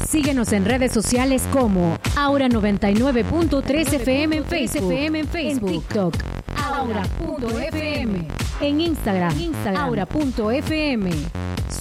Síguenos en redes sociales como Aura 99.3 FM en Facebook, en TikTok, Aura.fm, en Instagram, Aura.fm.